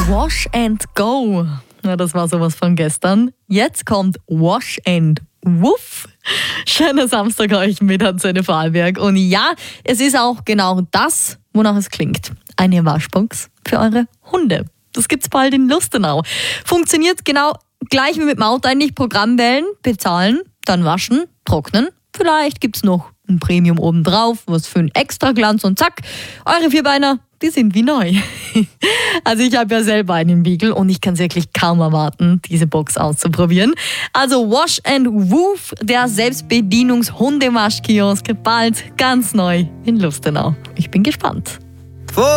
Wash and Go. Ja, das war sowas von gestern. Jetzt kommt Wash and Woof. Schöner Samstag euch mit Antenne Vorarlberg. Und ja, es ist auch genau das, wonach es klingt. Eine Waschbox für eure Hunde. Das gibt's bald in Lustenau. Funktioniert genau gleich wie mit dem Auto eigentlich. Programm wählen, bezahlen, dann waschen, trocknen. Vielleicht gibt's noch ein Premium obendrauf, was für einen extra Glanz und zack, eure Vierbeiner, die sind wie neu. Also ich habe ja selber einen Beagle und ich kann es wirklich kaum erwarten, diese Box auszuprobieren. Also Wash and Woof, der Selbstbedienungs-Hundewaschkiosk, bald ganz neu in Lustenau. Ich bin gespannt.